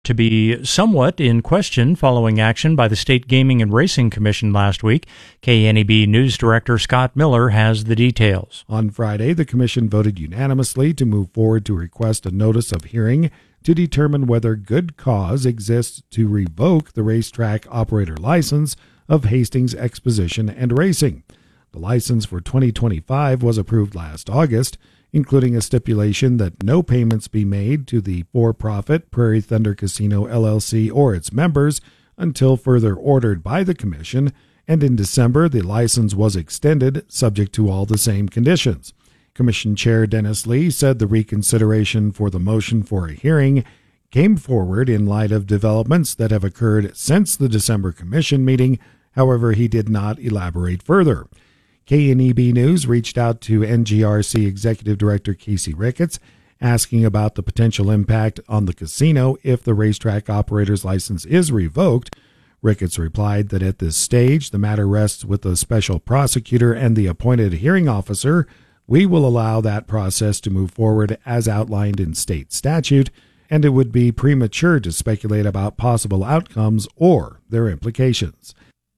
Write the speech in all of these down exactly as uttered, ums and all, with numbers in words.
to be somewhat in question following action by the State Gaming and Racing Commission last week. K N E B News Director Scott Miller has the details. On Friday, the Commission voted unanimously to move forward to request a notice of hearing to determine whether good cause exists to revoke the racetrack operator license of Hastings Exposition and Racing. The license for twenty twenty-five was approved last August, including a stipulation that no payments be made to the for-profit Prairie Thunder Casino L L C or its members until further ordered by the Commission, and in December the license was extended subject to all the same conditions. Commission Chair Dennis Lee said the reconsideration for the motion for a hearing came forward in light of developments that have occurred since the December Commission meeting. However, he did not elaborate further. K N E B News reached out to N G R C Executive Director Casey Ricketts, asking about the potential impact on the casino if the racetrack operator's license is revoked. Ricketts replied that at this stage, the matter rests with the special prosecutor and the appointed hearing officer. We will allow that process to move forward as outlined in state statute, and it would be premature to speculate about possible outcomes or their implications.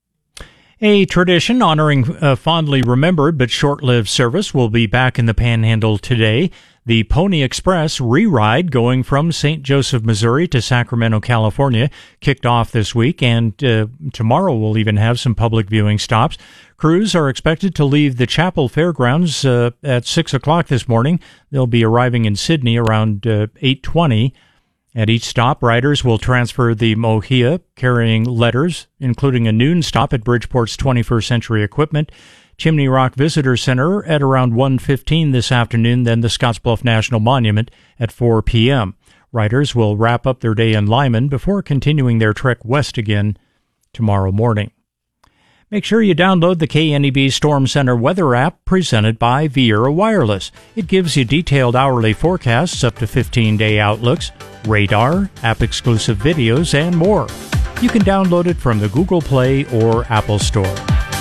A tradition honoring a fondly remembered but short-lived service will be back in the Panhandle today. The Pony Express re-ride going from Saint Joseph, Missouri to Sacramento, California kicked off this week, and uh, tomorrow we'll even have some public viewing stops. Crews are expected to leave the Chapel Fairgrounds uh, at six o'clock this morning. They'll be arriving in Sydney around uh, eight twenty. At each stop, riders will transfer the mohia carrying letters, including a noon stop at Bridgeport's twenty-first Century Equipment, Chimney Rock Visitor Center at around one fifteen this afternoon, then the Scottsbluff National Monument at four p.m. Riders will wrap up their day in Lyman before continuing their trek west again tomorrow morning. Make sure you download the K N E B Storm Center weather app presented by Viera Wireless. It gives you detailed hourly forecasts, up to fifteen-day outlooks, radar, app-exclusive videos, and more. You can download it from the Google Play or Apple Store.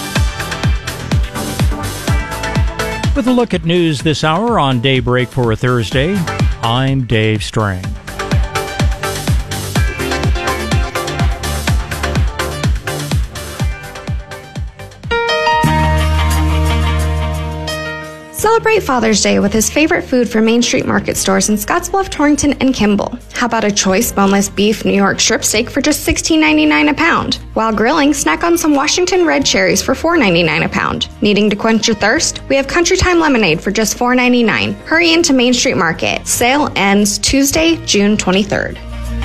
With a look at news this hour on Daybreak for a Thursday, I'm Dave Strang. Celebrate Father's Day with his favorite food from Main Street Market stores in Scottsbluff, Torrington, and Kimball. How about a choice boneless beef New York strip steak for just sixteen ninety-nine a pound? While grilling, snack on some Washington red cherries for four ninety-nine a pound. Needing to quench your thirst? We have Country Time lemonade for just four ninety-nine. Hurry into Main Street Market. Sale ends Tuesday, June twenty-third.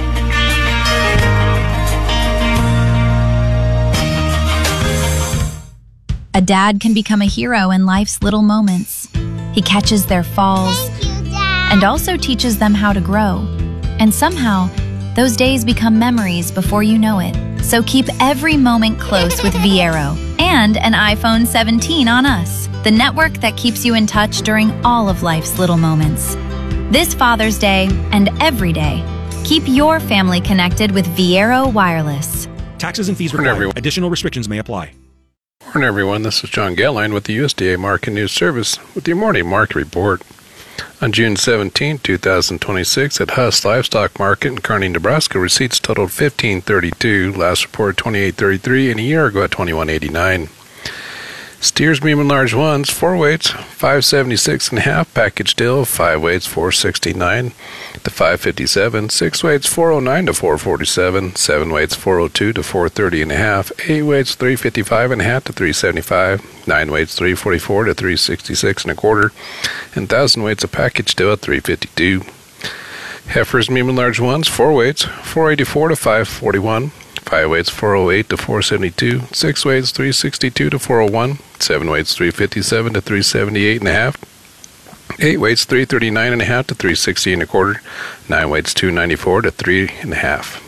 A dad can become a hero in life's little moments. He catches their falls and also teaches them how to grow. And somehow, those days become memories before you know it. So keep every moment close with Viero and an iPhone seventeen on us, the network that keeps you in touch during all of life's little moments. This Father's Day and every day, keep your family connected with Viero Wireless. Taxes and fees required. Additional restrictions may apply. Morning, everyone. This is John Gelline with the U S D A Market News Service with your morning market report. On June seventeenth, twenty twenty-six, at Huss Livestock Market in Kearney, Nebraska, receipts totaled fifteen thirty-two, last report twenty-eight thirty-three, and a year ago at twenty-one eighty-nine. Steers, medium and large ones, four weights, five seventy-six and a half, package deal, five weights, four sixty-nine to five fifty-seven, six weights, four oh nine to four forty-seven, seven weights, four oh two to four thirty and a half, eight weights, three fifty-five and a half to three seventy-five, nine weights, three forty-four to three sixty-six and a quarter, and thousand weights a package deal at three fifty-two. Heifers, medium and large ones, four weights, four eighty-four to five forty-one, five weights, four oh eight to four seventy-two, six weights, three sixty-two to four oh one, seven weights, three fifty-seven to three seventy-eight and a half, eight weights, three thirty-nine and a half to three sixty and a quarter, nine weights, two ninety-four to three and a half.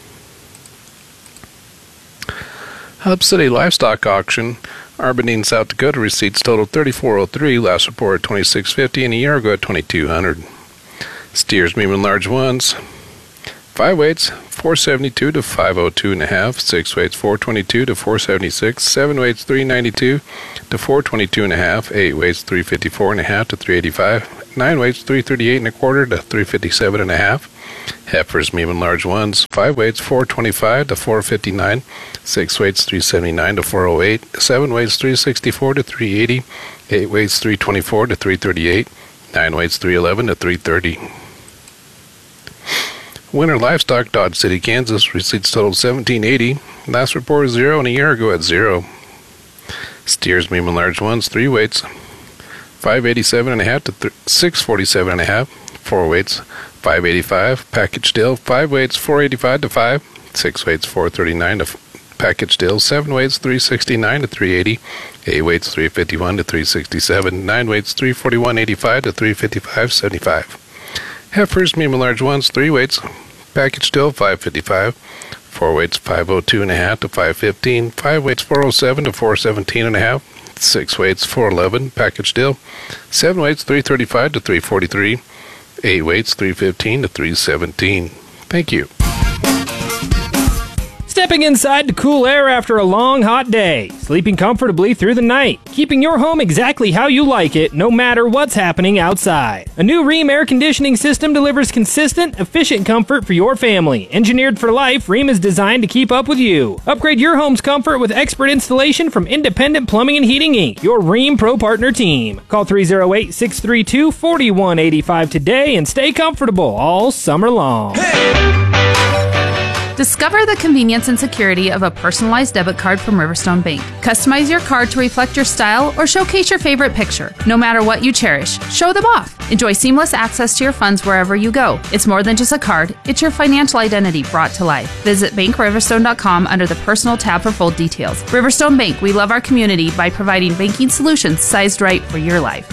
Hub City Livestock Auction, Arbanine, South Dakota, receipts totaled thirty-four oh three, last report twenty-six fifty, and a year ago at twenty-two hundred. Steers, medium and large ones, five weights, four seventy-two to five oh two and a half, six weights, four twenty-two to four seventy-six, seven weights, three ninety-two to four twenty-two and a half, eight weights, three fifty-four and a half to three eighty-five, nine weights, three thirty-eight and a quarter to three fifty-seven and a half, Heifers, medium and large ones, five weights four twenty-five to four fifty-nine, six weights three seventy-nine to four oh eight, seven weights three sixty-four to three eighty, eight weights three twenty-four to three thirty-eight, nine weights three eleven to three thirty. Winter Livestock, Dodge City, Kansas, receipts totaled seventeen eighty. Last report zero and a year ago at zero. Steers, medium and large ones, three weights, five eighty-seven and a half to th- six forty-seven and a half, four weights, five eighty-five, package deal, five weights, four eighty-five to five, six weights, four thirty-nine to f- package deal, seven weights, three sixty-nine to three eighty, eight weights, three fifty-one to three sixty-seven, nine weights, three forty-one eighty-five to three fifty-five seventy-five. Heifers, medium and large ones, three weights, package deal, five fifty-five, four weights, five oh two and a half to five fifteen, five weights, four oh seven to four seventeen and a half, six weights, four eleven, package deal, seven weights, three thirty-five to three forty-three, eight weights, three fifteen to three seventeen. Thank you. Stepping inside to cool air after a long, hot day. Sleeping comfortably through the night. Keeping your home exactly how you like it, no matter what's happening outside. A new Rheem air conditioning system delivers consistent, efficient comfort for your family. Engineered for life, Rheem is designed to keep up with you. Upgrade your home's comfort with expert installation from Independent Plumbing and Heating, Incorporated, your Rheem Pro Partner team. Call three oh eight, six three two, four one eight five today and stay comfortable all summer long. Hey! Discover the convenience and security of a personalized debit card from Riverstone Bank. Customize your card to reflect your style or showcase your favorite picture. No matter what you cherish, show them off. Enjoy seamless access to your funds wherever you go. It's more than just a card, it's your financial identity brought to life. Visit bank riverstone dot com under the Personal tab for full details. Riverstone Bank, we love our community by providing banking solutions sized right for your life.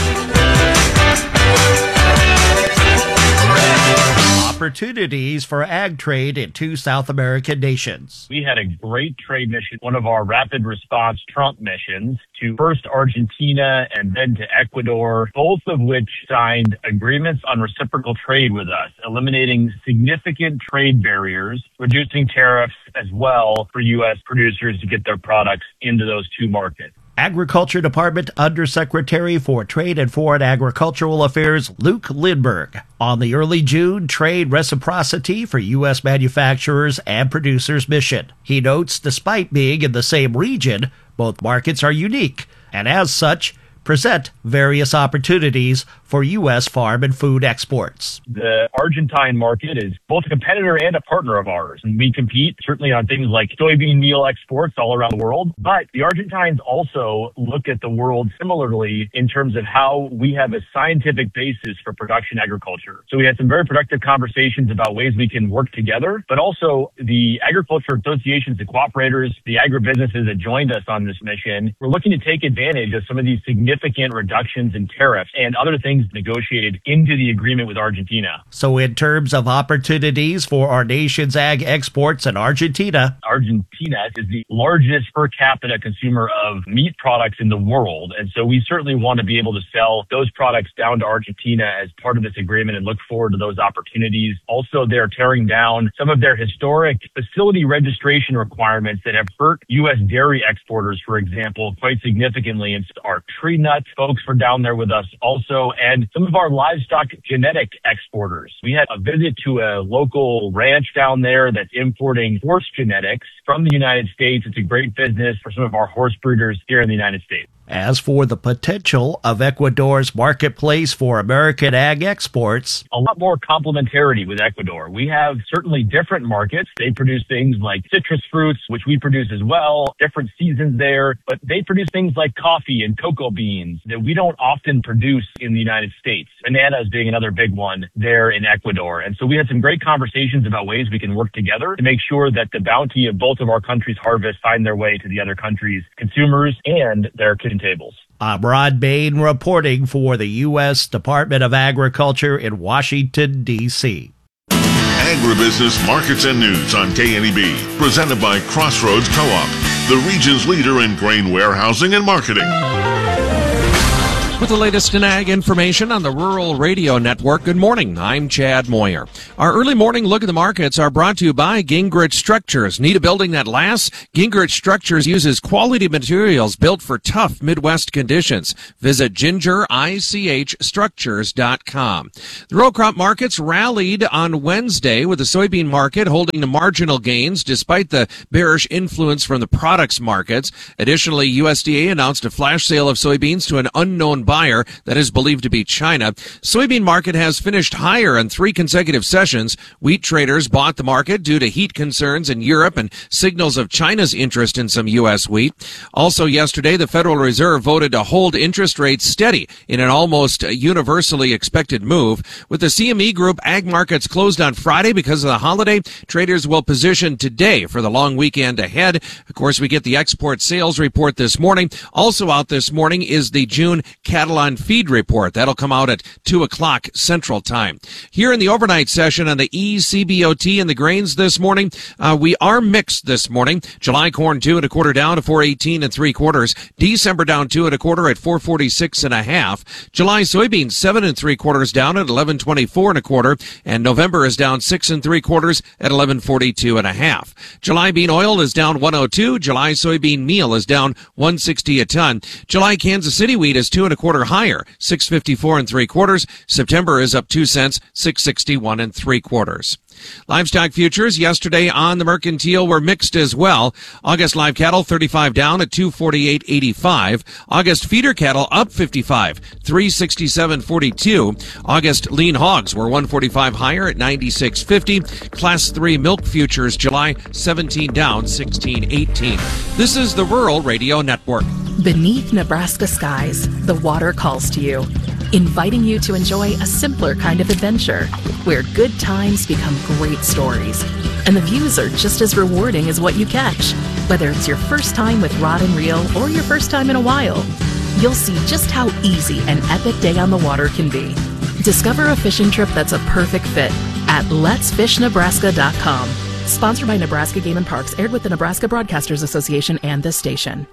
Opportunities for ag trade in two South American nations. We had a great trade mission, one of our rapid response Trump missions, to first Argentina and then to Ecuador, both of which signed agreements on reciprocal trade with us, eliminating significant trade barriers, reducing tariffs as well for U S producers to get their products into those two markets. Agriculture Department Undersecretary for Trade and Foreign Agricultural Affairs Luke Lindberg on the early June Trade Reciprocity for U S Manufacturers and Producers mission. He notes despite being in the same region, both markets are unique and as such present various opportunities for U S farm and food exports. The Argentine market is both a competitor and a partner of ours, and we compete certainly on things like soybean meal exports all around the world. But the Argentines also look at the world similarly in terms of how we have a scientific basis for production agriculture. So we had some very productive conversations about ways we can work together, but also the agriculture associations, the cooperators, the agribusinesses that joined us on this mission, we're looking to take advantage of some of these significant reductions in tariffs and other things negotiated into the agreement with Argentina. So in terms of opportunities for our nation's ag exports in Argentina, Argentina is the largest per capita consumer of meat products in the world. And so we certainly want to be able to sell those products down to Argentina as part of this agreement and look forward to those opportunities. Also, they're tearing down some of their historic facility registration requirements that have hurt U S dairy exporters, for example, quite significantly. And our tree nut folks were down there with us also, and some of our livestock genetic exporters. We had a visit to a local ranch down there that's importing horse genetics from the United States. It's a great business for some of our horse breeders here in the United States. As for the potential of Ecuador's marketplace for American ag exports, a lot more complementarity with Ecuador. We have certainly different markets. They produce things like citrus fruits, which we produce as well, different seasons there, but they produce things like coffee and cocoa beans that we don't often produce in the United States. Bananas being another big one there in Ecuador. And so we had some great conversations about ways we can work together to make sure that the bounty of both of our countries' harvests find their way to the other countries' consumers and their kitchen tables. I'm Rod Bain reporting for the U S Department of Agriculture in Washington, D C Agribusiness Markets and News on K N E B, presented by Crossroads Co-op, the region's leader in grain warehousing and marketing. With the latest in ag information on the Rural Radio Network. Good morning. I'm Chad Moyer. Our early morning look at the markets are brought to you by Gingrich Structures. Need a building that lasts? Gingrich Structures uses quality materials built for tough Midwest conditions. Visit ginger ich structures dot com. The row crop markets rallied on Wednesday, with the soybean market holding the marginal gains despite the bearish influence from the products markets. Additionally, U S D A announced a flash sale of soybeans to an unknown buyer that is believed to be China. Soybean market has finished higher in three consecutive sessions. Wheat traders bought the market due to heat concerns in Europe and signals of China's interest in some U S wheat. Also yesterday, the Federal Reserve voted to hold interest rates steady in an almost universally expected move. With the C M E Group, ag markets closed on Friday because of the holiday. Traders will position today for the long weekend ahead. Of course, we get the export sales report this morning. Also out this morning is the June cattle on feed report. That'll come out at two o'clock Central Time. Here in the overnight session on the E C B O T and the grains this morning, uh, we are mixed this morning. July corn two and a quarter down to four eighteen and three quarters. December down two and a quarter at four forty-six and a half. July soybeans seven and three quarters down at eleven twenty-four and a quarter. And November is down six and three quarters at eleven forty-two and a half. July bean oil is down one oh two. July soybean meal is down one sixty a ton. July Kansas City wheat is two and a quarter higher, six fifty-four and three quarters. September is up two cents, six sixty-one and three quarters. Livestock futures yesterday on the Mercantile were mixed as well. August live cattle thirty-five down at two forty-eight eighty-five. August feeder cattle up fifty-five, three sixty-seven forty-two. August lean hogs were one forty-five higher at ninety-six fifty. Class three milk futures July seventeen down, sixteen eighteen. This is the Rural Radio Network. Beneath Nebraska skies, the water calls to you, inviting you to enjoy a simpler kind of adventure where good times become great stories. And the views are just as rewarding as what you catch. Whether it's your first time with rod and reel or your first time in a while, you'll see just how easy an epic day on the water can be. Discover a fishing trip that's a perfect fit at lets fish nebraska dot com. Sponsored by Nebraska Game and Parks, aired with the Nebraska Broadcasters Association and this station.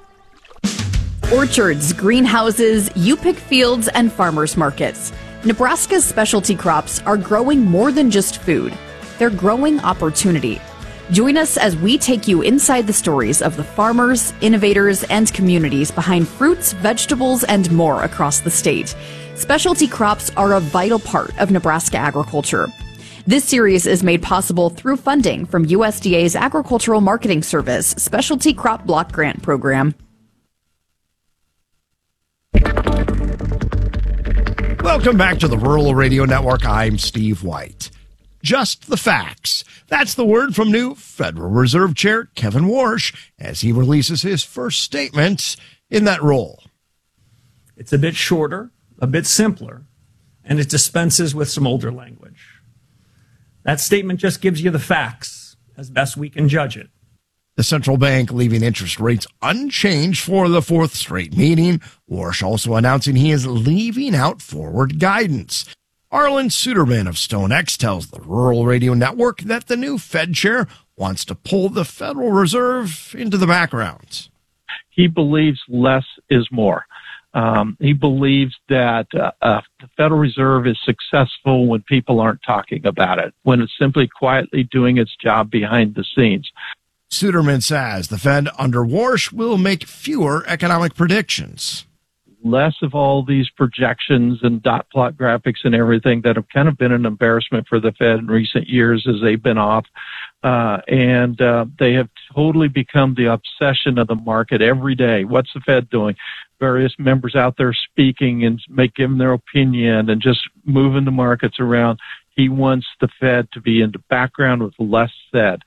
Orchards, greenhouses, U-Pick fields, and farmers markets. Nebraska's specialty crops are growing more than just food. They're growing opportunity. Join us as we take you inside the stories of the farmers, innovators, and communities behind fruits, vegetables, and more across the state. Specialty crops are a vital part of Nebraska agriculture. This series is made possible through funding from U S D A's Agricultural Marketing Service Specialty Crop Block Grant Program. Welcome back to the Rural Radio Network. I'm Steve White. Just the facts. That's the word from new Federal Reserve Chair Kevin Warsh as he releases his first statement in that role. It's a bit shorter, a bit simpler, and it dispenses with some older language. That statement just gives you the facts as best we can judge it. The central bank leaving interest rates unchanged for the fourth straight meeting. Warsh also announcing he is leaving out forward guidance. Arlen Suderman of StoneX tells the Rural Radio Network that the new Fed chair wants to pull the Federal Reserve into the background. He believes less is more. Um, he believes that uh, uh, the Federal Reserve is successful when people aren't talking about it, when it's simply quietly doing its job behind the scenes. Suderman says the Fed under Warsh will make fewer economic predictions. Less of all these projections and dot plot graphics and everything that have kind of been an embarrassment for the Fed in recent years as they've been off. Uh, and uh, they have totally become the obsession of the market every day. What's the Fed doing? Various members out there speaking and make giving their opinion and just moving the markets around. He wants the Fed to be in the background with less said.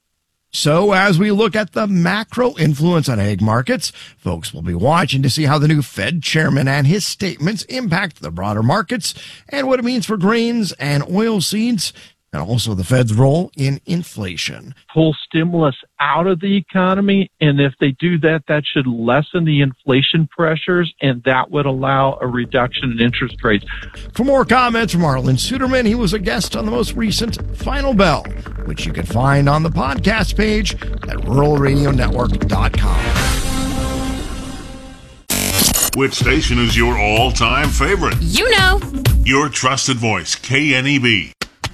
So as we look at the macro influence on ag markets, folks will be watching to see how the new Fed chairman and his statements impact the broader markets and what it means for grains and oilseeds, and also the Fed's role in inflation. Pull stimulus out of the economy, and if they do that, that should lessen the inflation pressures, and that would allow a reduction in interest rates. For more comments from Arlen Suderman, he was a guest on the most recent Final Bell, which you can find on the podcast page at rural radio network dot com. Which station is your all-time favorite? You know. Your trusted voice, K N E B.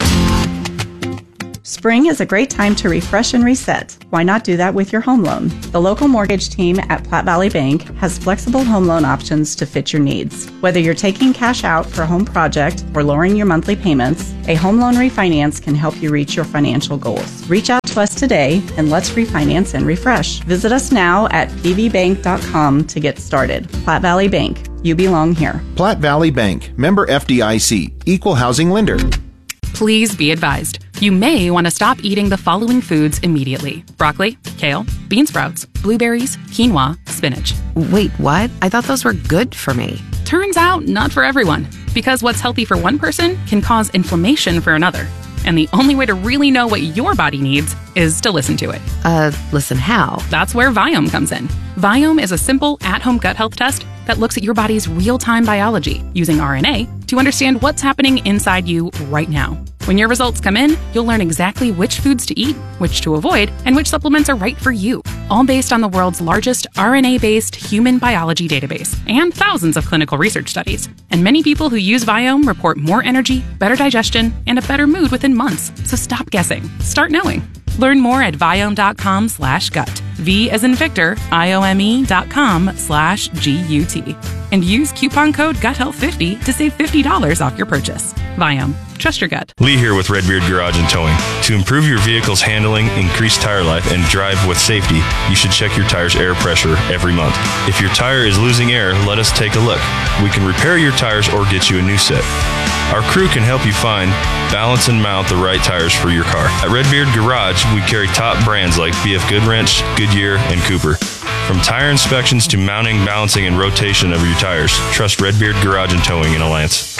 Spring is a great time to refresh and reset. Why not do that with your home loan? The local mortgage team at Platte Valley Bank has flexible home loan options to fit your needs. Whether you're taking cash out for a home project or lowering your monthly payments, a home loan refinance can help you reach your financial goals. Reach out to us today and let's refinance and refresh. Visit us now at p v bank dot com to get started. Platte Valley Bank. You belong here. Platte Valley Bank. Member F D I C. Equal housing lender. Please be advised, you may want to stop eating the following foods immediately. Broccoli, kale, bean sprouts, blueberries, quinoa, spinach. Wait, what? I thought those were good for me. Turns out, not for everyone. Because what's healthy for one person can cause inflammation for another. And the only way to really know what your body needs is to listen to it. Uh, listen how? That's where Viome comes in. Viome is a simple, at-home gut health test that looks at your body's real-time biology using R N A to understand what's happening inside you right now. When your results come in, you'll learn exactly which foods to eat, which to avoid, and which supplements are right for you. All based on the world's largest R N A-based human biology database and thousands of clinical research studies. And many people who use Viome report more energy, better digestion, and a better mood within months. So stop guessing. Start knowing. Learn more at viome.com slash gut. V as in Victor, I-O-M-E dot com slash G-U-T. And use coupon code gut health fifty to save fifty dollars off your purchase. Viome. Trust your gut. Lee here with Redbeard Garage and Towing. To improve your vehicle's handling, increase tire life, and drive with safety, you should check your tire's air pressure every month. If your tire is losing air, let us take a look. We can repair your tires or get you a new set. Our crew can help you find, balance, and mount the right tires for your car. At Redbeard Garage, we carry top brands like B F Goodwrench, Goodyear, and Cooper. From tire inspections to mounting, balancing, and rotation of your tires, trust Redbeard Garage and Towing in Alliance.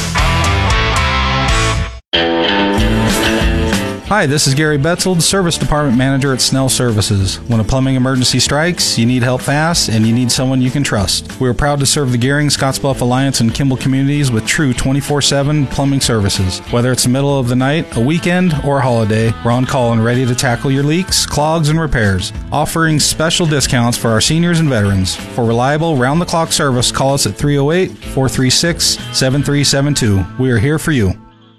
Hi, this is Gary Betzold, Service Department Manager at Snell Services. When a plumbing emergency strikes, you need help fast, and you need someone you can trust. We are proud to serve the Gehring, Scottsbluff Alliance, and Kimball communities with true twenty-four seven plumbing services. Whether it's the middle of the night, a weekend, or a holiday, we're on call and ready to tackle your leaks, clogs, and repairs. Offering special discounts for our seniors and veterans. For reliable, round-the-clock service, call us at three oh eight, four three six, seven three seven two. We are here for you.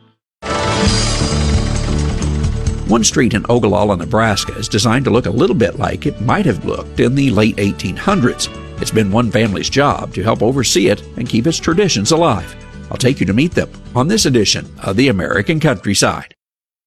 One street in Ogallala, Nebraska is designed to look a little bit like it might have looked in the late eighteen hundreds. It's been one family's job to help oversee it and keep its traditions alive. I'll take you to meet them on this edition of The American Countryside.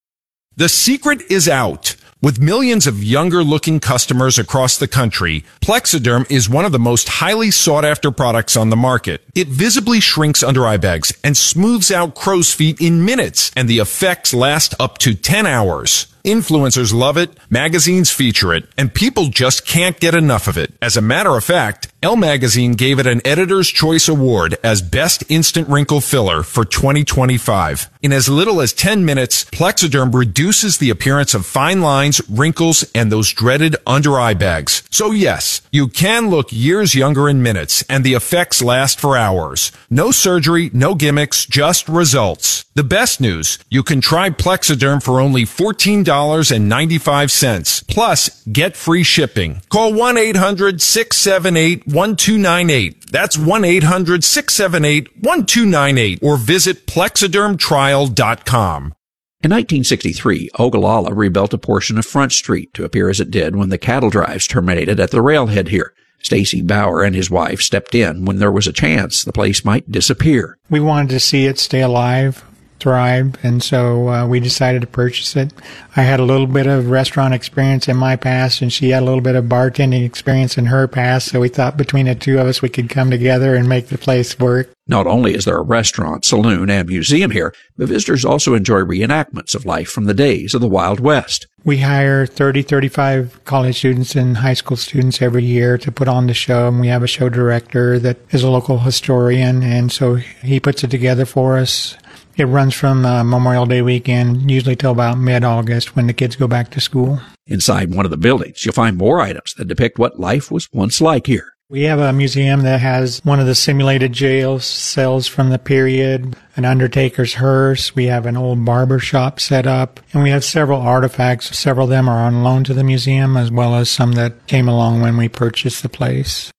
The secret is out. With millions of younger-looking customers across the country, Plexiderm is one of the most highly sought-after products on the market. It visibly shrinks under eye bags and smooths out crow's feet in minutes, and the effects last up to ten hours. Influencers love it, magazines feature it, and people just can't get enough of it. As a matter of fact, Elle Magazine gave it an Editor's Choice Award as Best Instant Wrinkle Filler for twenty twenty-five. In as little as ten minutes, Plexiderm reduces the appearance of fine lines, wrinkles, and those dreaded under-eye bags. So yes, you can look years younger in minutes, and the effects last for hours. No surgery, no gimmicks, just results. The best news, you can try Plexiderm for only fourteen dollars and ninety-five cents. Plus, get free shipping. Call one eight hundred, six seven eight, one two nine eight. That's one eight hundred, six seven eight, one two nine eight. Or visit plexiderm trial dot com. In nineteen sixty-three, Ogallala rebuilt a portion of Front Street to appear as it did when the cattle drives terminated at the railhead here. Stacy Bauer and his wife stepped in when there was a chance the place might disappear. We wanted to see it stay alive, thrive, and so uh, we decided to purchase it. I had a little bit of restaurant experience in my past, and she had a little bit of bartending experience in her past, so we thought between the two of us we could come together and make the place work. Not only is there a restaurant, saloon, and museum here, but visitors also enjoy reenactments of life from the days of the Wild West. We hire thirty, thirty-five college students and high school students every year to put on the show, and we have a show director that is a local historian, and so he puts it together for us. It runs from uh, Memorial Day weekend, usually till about mid-August when the kids go back to school. Inside one of the buildings, you'll find more items that depict what life was once like here. We have a museum that has one of the simulated jail cells from the period, an undertaker's hearse. We have an old barber shop set up, and we have several artifacts. Several of them are on loan to the museum, as well as some that came along when we purchased the place.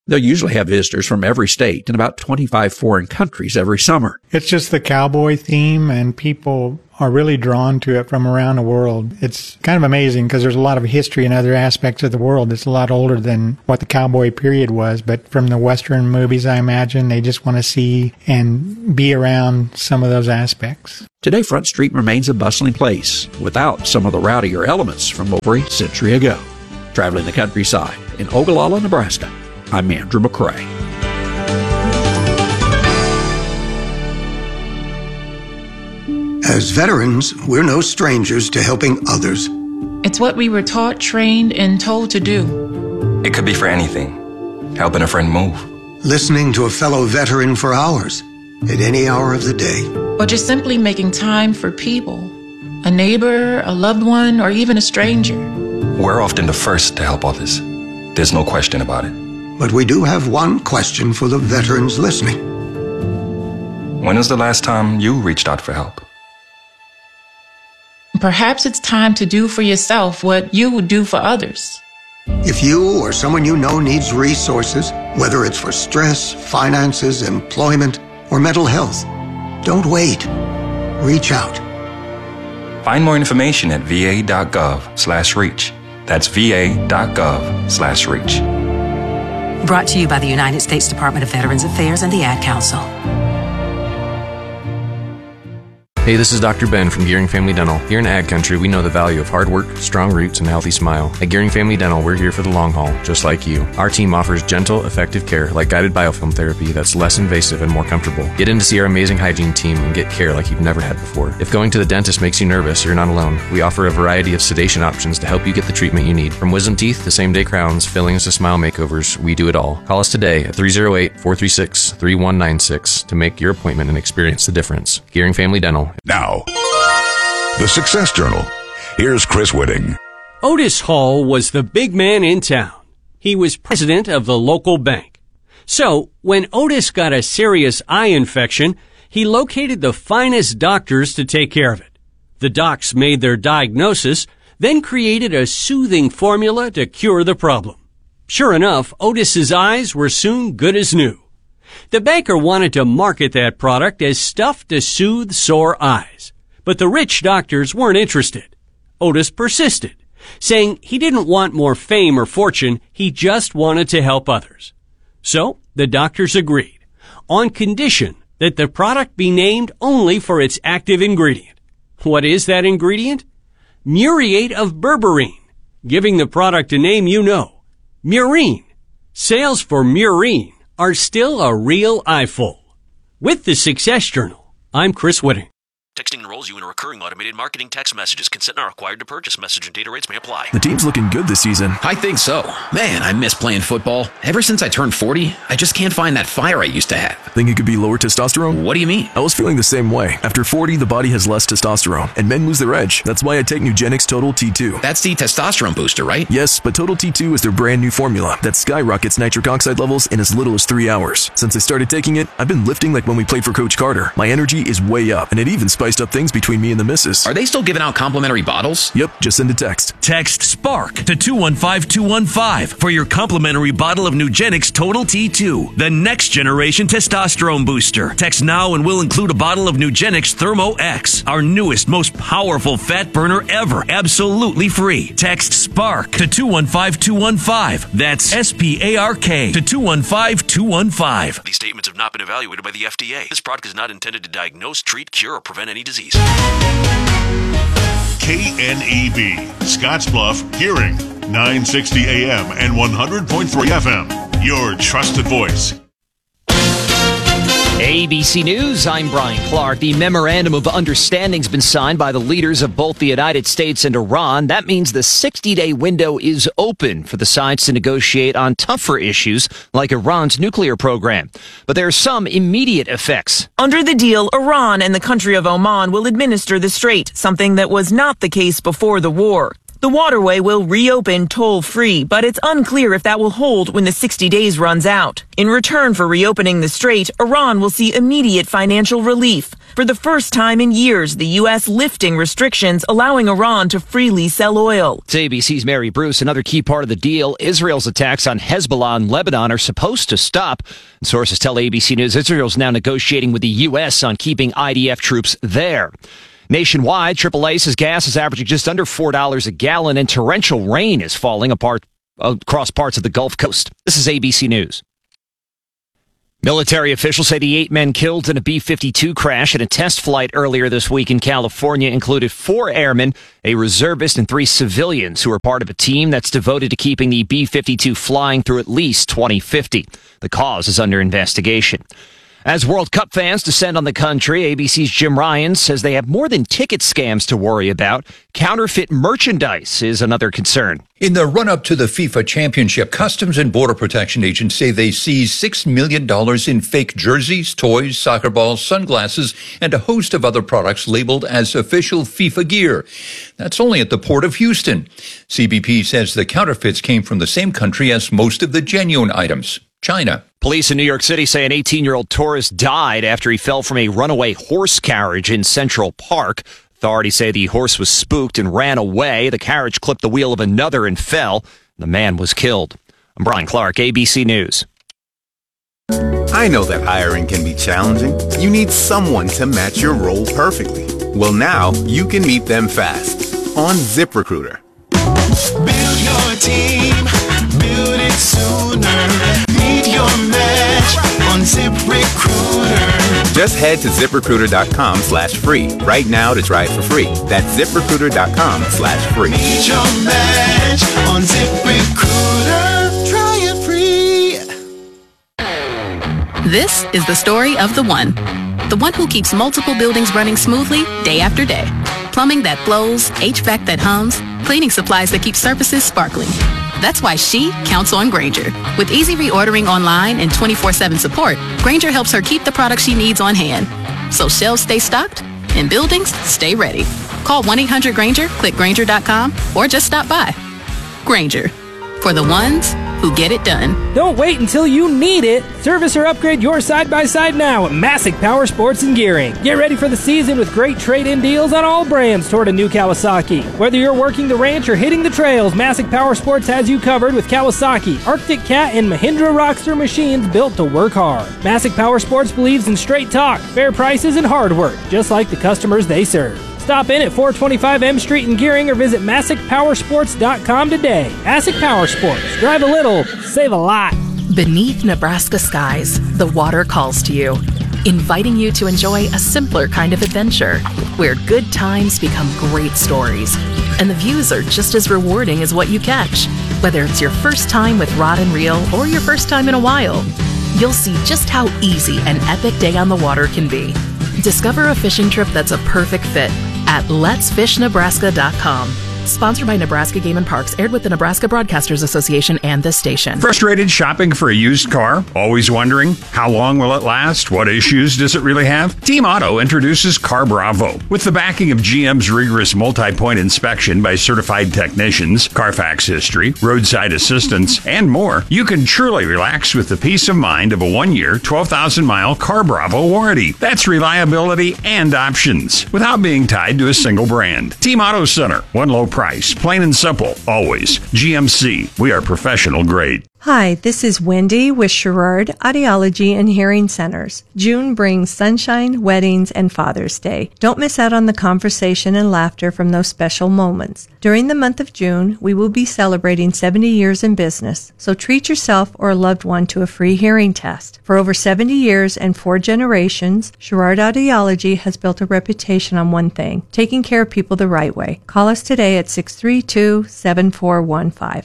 They'll usually have visitors from every state and about twenty-five foreign countries every summer. It's just the cowboy theme, and people are really drawn to it from around the world. It's kind of amazing because there's a lot of history in other aspects of the world. It's a lot older than what the cowboy period was, but from the Western movies, I imagine, they just want to see and be around some of those aspects. Today, Front Street remains a bustling place without some of the rowdier elements from over a century ago. Traveling the countryside in Ogallala, Nebraska, I'm Andrew McCrae. As veterans, we're no strangers to helping others. It's what we were taught, trained, and told to do. It could be for anything. Helping a friend move. Listening to a fellow veteran for hours, at any hour of the day. Or just simply making time for people. A neighbor, a loved one, or even a stranger. We're often the first to help others. There's no question about it. But we do have one question for the veterans listening. When was the last time you reached out for help? Perhaps it's time to do for yourself what you would do for others. If you or someone you know needs resources, whether it's for stress, finances, employment, or mental health, don't wait. Reach out. Find more information at va.gov slash reach. That's va.gov slash reach. Brought to you by the United States Department of Veterans Affairs and the Ad Council. Hey, this is Doctor Ben from Gearing Family Dental. Here in Ag Country, we know the value of hard work, strong roots, and a healthy smile. At Gearing Family Dental, we're here for the long haul, just like you. Our team offers gentle, effective care like guided biofilm therapy that's less invasive and more comfortable. Get in to see our amazing hygiene team and get care like you've never had before. If going to the dentist makes you nervous, you're not alone. We offer a variety of sedation options to help you get the treatment you need. From wisdom teeth to same-day crowns, fillings to smile makeovers, we do it all. Call us today at three oh eight, four three six, three one nine six to make your appointment and experience the difference. Gearing Family Dental. Now, the Success Journal. Here's Chris Whitting. Otis Hall was the big man in town. He was president of the local bank. So, when Otis got a serious eye infection, he located the finest doctors to take care of it. The docs made their diagnosis, then created a soothing formula to cure the problem. Sure enough, Otis's eyes were soon good as new. The banker wanted to market that product as stuff to soothe sore eyes. But the rich doctors weren't interested. Otis persisted, saying he didn't want more fame or fortune, he just wanted to help others. So the doctors agreed, on condition that the product be named only for its active ingredient. What is that ingredient? Muriate of berberine, giving the product a name you know, Murine. Sales for Murine are still a real eyeful. With the Success Journal, I'm Chris Whitting. Texting enrolls you in a recurring automated marketing text messages. Consent not required to purchase. Message and data rates may apply. The team's looking good this season. I think so. Man, I miss playing football. Ever since I turned forty, I just can't find that fire I used to have. Think it could be lower testosterone? What do you mean? I was feeling the same way. After forty, the body has less testosterone, and men lose their edge. That's why I take Nugenix Total T two. That's the testosterone booster, right? Yes, but Total T two is their brand new formula that skyrockets nitric oxide levels in as little as three hours. Since I started taking it, I've been lifting like when we played for Coach Carter. My energy is way up, and it even spiced up things between me and the missus. Are they still giving out complimentary bottles? Yep, just send a text. Text SPARK to two one five two one five for your complimentary bottle of Nugenix Total T two, the next generation testosterone booster. Text now and we'll include a bottle of Nugenix Thermo X, our newest, most powerful fat burner ever, absolutely free. Text SPARK to two one five two one five. That's S P A R K to two one five two one five. These statements have not been evaluated by the F D A. This product is not intended to diagnose, treat, cure, or prevent any disease. K N E B, Scottsbluff, Gearing, nine sixty A M and one hundred point three F M. Your trusted voice. A B C News, I'm Brian Clark. The Memorandum of Understanding has been signed by the leaders of both the United States and Iran. That means the sixty-day window is open for the sides to negotiate on tougher issues like Iran's nuclear program. But there are some immediate effects. Under the deal, Iran and the country of Oman will administer the strait, something that was not the case before the war. The waterway will reopen toll-free, but it's unclear if that will hold when the sixty days runs out. In return for reopening the strait, Iran will see immediate financial relief. For the first time in years, the U S lifting restrictions, allowing Iran to freely sell oil. It's A B C's Mary Bruce. Another key part of the deal, Israel's attacks on Hezbollah in Lebanon are supposed to stop. Sources tell A B C News Israel's now negotiating with the U S on keeping I D F troops there. Nationwide, triple A says gas is averaging just under four dollars a gallon, and torrential rain is falling apart across parts of the Gulf Coast. This is A B C News. Military officials say the eight men killed in a B fifty-two crash in a test flight earlier this week in California included four airmen, a reservist, and three civilians who are part of a team that's devoted to keeping the B fifty-two flying through at least twenty fifty. The cause is under investigation. As World Cup fans descend on the country, A B C's Jim Ryan says they have more than ticket scams to worry about. Counterfeit merchandise is another concern. In the run-up to the FIFA Championship, Customs and Border Protection agents say they seized six million dollars in fake jerseys, toys, soccer balls, sunglasses, and a host of other products labeled as official FIFA gear. That's only at the Port of Houston. C B P says the counterfeits came from the same country as most of the genuine items, China. Police in New York City say an eighteen-year-old tourist died after he fell from a runaway horse carriage in Central Park. Authorities say the horse was spooked and ran away. The carriage clipped the wheel of another and fell. The man was killed. I'm Brian Clark, A B C News. I know that hiring can be challenging. You need someone to match your role perfectly. Well, now you can meet them fast on ZipRecruiter. Build your team, build it sooner. Meet your match on ZipRecruiter. Just head to ZipRecruiter.com slash free right now to try it for free. That's ZipRecruiter.com slash free. Meet your match on ZipRecruiter. Try it free. This is the story of the one. The one who keeps multiple buildings running smoothly day after day. Plumbing that flows, H V A C that hums, cleaning supplies that keep surfaces sparkling. That's why she counts on Grainger. With easy reordering online and twenty-four seven support, Grainger helps her keep the products she needs on hand. So shelves stay stocked and buildings stay ready. Call one eight hundred Grainger, click Grainger dot com, or just stop by. Grainger, for the ones who get it done. Don't wait until you need it. Service or upgrade your side-by-side now at Masick Power Sports and Gearing. Get ready for the season with great trade-in deals on all brands toward a new Kawasaki. Whether you're working the ranch or hitting the trails, Masick Power Sports has you covered with Kawasaki, Arctic Cat, and Mahindra Rockster machines built to work hard. Masick Power Sports believes in straight talk, fair prices, and hard work, just like the customers they serve. Stop in at four twenty-five M Street in Gearing or visit Masick Power Sports dot com today. Masick Power Sports. Drive a little, save a lot. Beneath Nebraska skies, the water calls to you, inviting you to enjoy a simpler kind of adventure, where good times become great stories, and the views are just as rewarding as what you catch. Whether it's your first time with rod and reel or your first time in a while, you'll see just how easy an epic day on the water can be. Discover a fishing trip that's a perfect fit at lets fish nebraska dot com. Sponsored by Nebraska Game and Parks, aired with the Nebraska Broadcasters Association and this station. Frustrated shopping for a used car? Always wondering, how long will it last? What issues does it really have? Team Auto introduces Car Bravo. With the backing of G M's rigorous multi-point inspection by certified technicians, Carfax history, roadside assistance, and more, you can truly relax with the peace of mind of a one-year, twelve thousand mile Car Bravo warranty. That's reliability and options, without being tied to a single brand. Team Auto Center, one low price, plain and simple, always. G M C, we are professional grade. Hi, this is Wendy with Sherrard Audiology and Hearing Centers. June brings sunshine, weddings, and Father's Day. Don't miss out on the conversation and laughter from those special moments. During the month of June, we will be celebrating seventy years in business, so treat yourself or a loved one to a free hearing test. For over seventy years and four generations, Sherrard Audiology has built a reputation on one thing, taking care of people the right way. Call us today at six three two, seven four one five.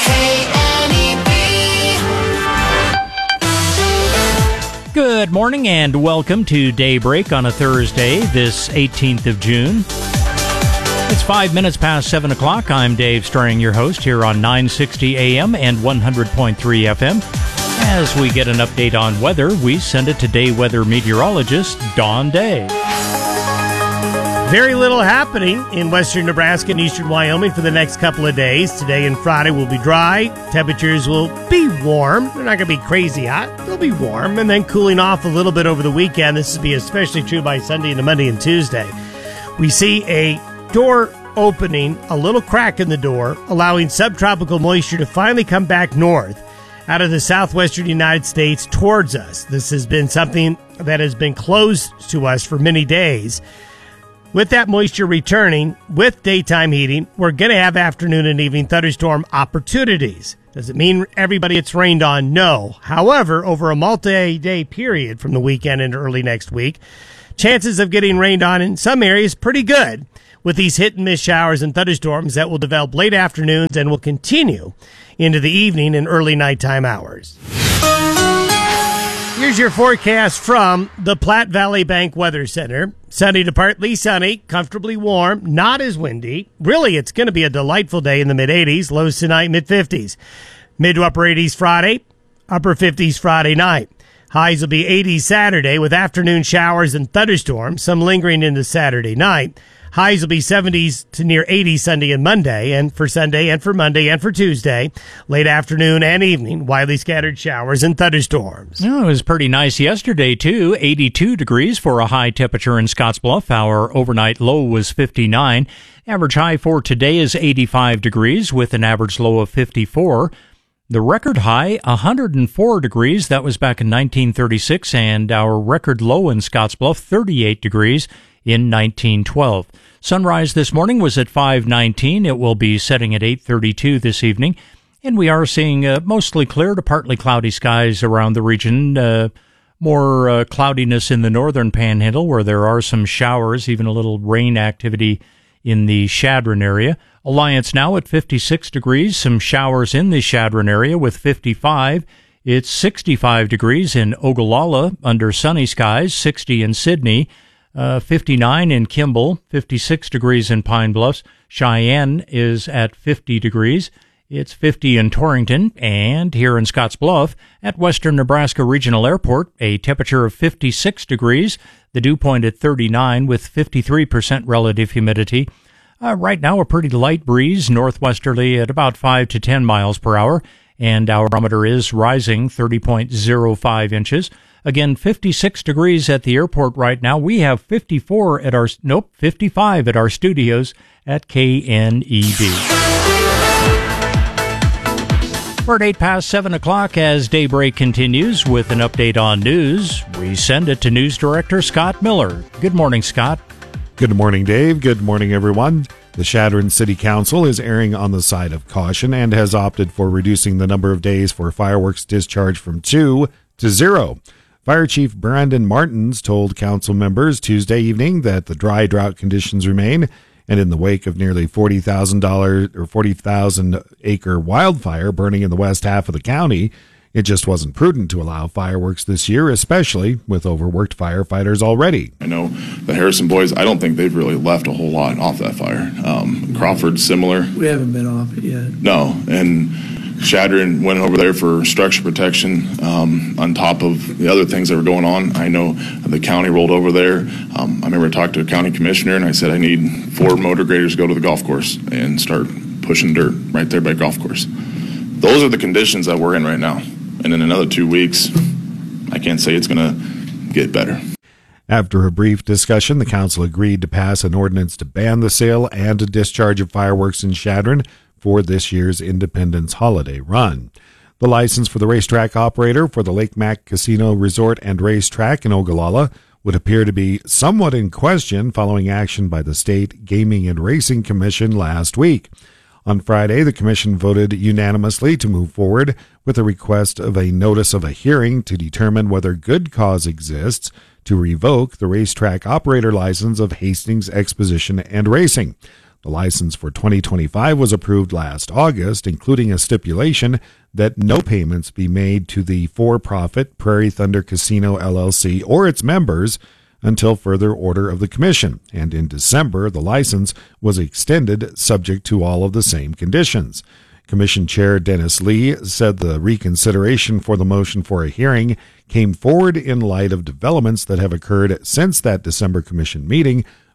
Good morning and welcome to Daybreak on a Thursday, this eighteenth of June. It's five minutes past seven o'clock. I'm Dave Strang, your host here on nine sixty A M and one hundred point three F M. As we get an update on weather, we send it to day weather meteorologist Dawn Day. Very little happening in western Nebraska and eastern Wyoming for the next couple of days. Today and Friday will be dry. Temperatures will be warm. They're not going to be crazy hot. They'll be warm and then cooling off a little bit over the weekend. This will be especially true by Sunday into Monday and Tuesday. We see a door opening, a little crack in the door, allowing subtropical moisture to finally come back north out of the southwestern United States towards us. This has been something that has been closed to us for many days. With that moisture returning, with daytime heating, we're going to have afternoon and evening thunderstorm opportunities. Does it mean everybody it's rained on? No. However, over a multi-day period from the weekend into early next week, chances of getting rained on in some areas pretty good, with these hit-and-miss showers and thunderstorms that will develop late afternoons and will continue into the evening and early nighttime hours. Here's your forecast from the Platte Valley Bank Weather Center. Sunny to partly sunny, comfortably warm, not as windy. Really, it's going to be a delightful day in the mid-eighties, lows tonight, mid-fifties. Mid to upper eighties Friday, upper fifties Friday night. Highs will be eighty Saturday with afternoon showers and thunderstorms, some lingering into Saturday night. Highs will be seventies to near eighty Sunday and Monday, and for Sunday and for Monday and for Tuesday, late afternoon and evening, widely scattered showers and thunderstorms. Oh, it was pretty nice yesterday, too. eighty-two degrees for a high temperature in Scottsbluff. Our overnight low was fifty-nine. Average high for today is eighty-five degrees with an average low of fifty-four. The record high, one hundred four degrees. That was back in nineteen thirty-six, and our record low in Scottsbluff, thirty-eight degrees in nineteen twelve. Sunrise this morning was at five nineteen. It will be setting at eight thirty-two this evening. And we are seeing uh, mostly clear to partly cloudy skies around the region. Uh, more uh, cloudiness in the northern panhandle where there are some showers, even a little rain activity in the Chadron area. Alliance now at fifty-six degrees. Some showers in the Chadron area with fifty-five. It's sixty-five degrees in Ogallala under sunny skies, sixty in Sydney. Uh, fifty-nine in Kimball, fifty-six degrees in Pine Bluffs. Cheyenne is at fifty degrees. It's fifty in Torrington, and here in Scottsbluff at Western Nebraska Regional Airport, a temperature of fifty-six degrees. The dew point at thirty-nine with fifty-three percent relative humidity. Uh, right now, a pretty light breeze, northwesterly at about five to ten miles per hour, and our barometer is rising thirty point zero five inches. Again, fifty-six degrees at the airport right now. We have fifty-four at our, nope, fifty-five at our studios at K N E B. We're at eight past seven o'clock as Daybreak continues with an update on news. We send it to News Director Scott Miller. Good morning, Scott. Good morning, Dave. Good morning, everyone. The Chadron City Council is erring on the side of caution and has opted for reducing the number of days for fireworks discharge from two to zero. Fire Chief Brandon Martins told council members Tuesday evening that the dry drought conditions remain, and in the wake of nearly forty thousand dollars or forty thousand acre wildfire burning in the west half of the county, it just wasn't prudent to allow fireworks this year, especially with overworked firefighters already. I know the Harrison boys, I don't think they've really left a whole lot off that fire. Um, Crawford's similar. We haven't been off it yet. No, and Chadron went over there for structure protection um, on top of the other things that were going on. I know the county rolled over there. Um, I remember I talked to a county commissioner, and I said I need four motor graders to go to the golf course and start pushing dirt right there by golf course. Those are the conditions that we're in right now. And in another two weeks, I can't say it's going to get better. After a brief discussion, the council agreed to pass an ordinance to ban the sale and discharge of fireworks in Chadron for this year's Independence Holiday Run. The license for the racetrack operator for the Lake Mac Casino Resort and Racetrack in Ogallala would appear to be somewhat in question following action by the State Gaming and Racing Commission last week. On Friday, the commission voted unanimously to move forward with a request of a notice of a hearing to determine whether good cause exists to revoke the racetrack operator license of Hastings Exposition and Racing. The license for twenty twenty-five was approved last August, including a stipulation that no payments be made to the for-profit Prairie Thunder Casino L L C or its members until further order of the commission. And in December, the license was extended subject to all of the same conditions. Commission Chair Dennis Lee said the reconsideration for the motion for a hearing came forward in light of developments that have occurred since that December commission meeting,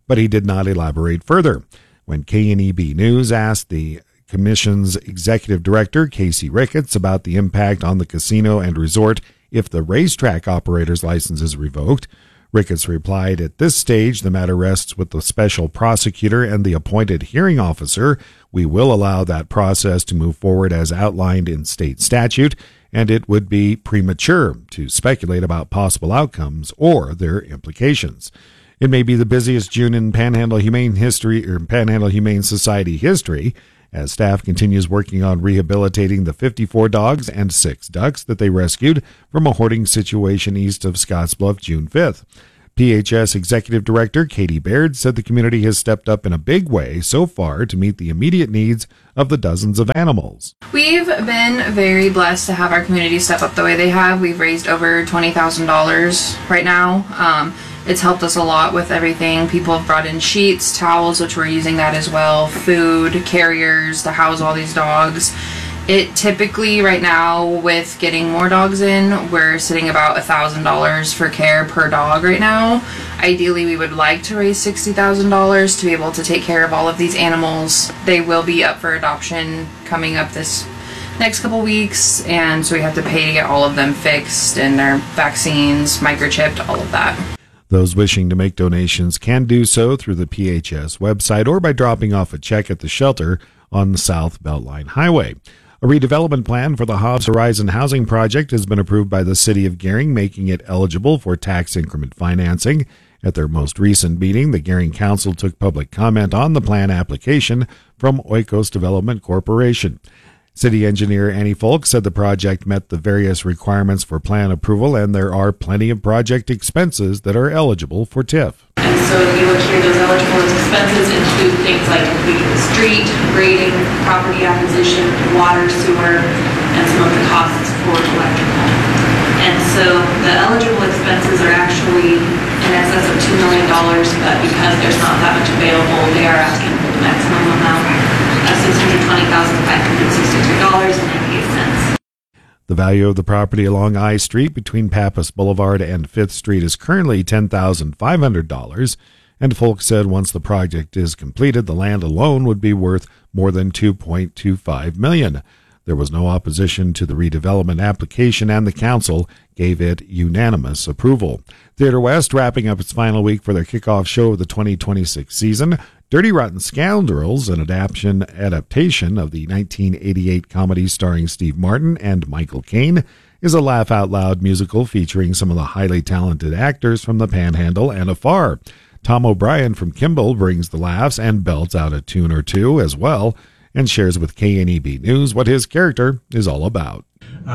but he did not elaborate further. When K N E B News asked the Commission's executive director, Casey Ricketts, about the impact on the casino and resort if the racetrack operator's license is revoked, Ricketts replied, "At this stage, the matter rests with the special prosecutor and the appointed hearing officer. We will allow that process to move forward as outlined in state statute, and it would be premature to speculate about possible outcomes or their implications." It may be the busiest June in Panhandle Humane History or Panhandle Humane Society history, as staff continues working on rehabilitating the fifty-four dogs and six ducks that they rescued from a hoarding situation east of Scottsbluff June fifth. P H S Executive Director Katie Baird said the community has stepped up in a big way so far to meet the immediate needs of the dozens of animals. We've been very blessed to have our community step up the way they have. We've raised over twenty thousand dollars right now. Um, It's helped us a lot with everything. People have brought in sheets, towels, which we're using that as well, food, carriers to house all these dogs. It typically, right now, with getting more dogs in, we're sitting about one thousand dollars for care per dog right now. Ideally, we would like to raise sixty thousand dollars to be able to take care of all of these animals. They will be up for adoption coming up this next couple weeks, and so we have to pay to get all of them fixed and their vaccines, microchipped, all of that. Those wishing to make donations can do so through the P H S website or by dropping off a check at the shelter on the South Beltline Highway. A redevelopment plan for the Hobbs Horizon Housing Project has been approved by the City of Gering, making it eligible for tax increment financing. At their most recent meeting, the Gering Council took public comment on the plan application from Oikos Development Corporation. City engineer Annie Folk said the project met the various requirements for plan approval, and there are plenty of project expenses that are eligible for T I F. And so you look here, those eligible expenses include things like completing the street, grading, property acquisition, water, sewer, and some of the costs for electrical. And so the eligible expenses are actually in excess of two million dollars, but because there's not that much available, they are asking for the maximum amount of six hundred twenty thousand five hundred sixty-two dollars and ninety-eight cents. The value of the property along I Street between Pappas Boulevard and Fifth Street is currently ten thousand five hundred dollars, and Folk said once the project is completed, the land alone would be worth more than two point two five million dollars. There was no opposition to the redevelopment application, and the council gave it unanimous approval. Theater West wrapping up its final week for their kickoff show of the twenty twenty-six season. Dirty Rotten Scoundrels, an adaptation adaptation of the nineteen eighty-eight comedy starring Steve Martin and Michael Caine, is a laugh-out-loud musical featuring some of the highly talented actors from the Panhandle and afar. Tom O'Brien from Kimball brings the laughs and belts out a tune or two as well, and shares with K N E B News what his character is all about.